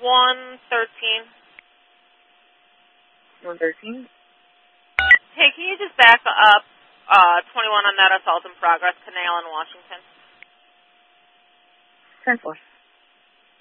113. 113? Hey, can you just back up 21 on that assault in progress, Canal in Washington? 10-4.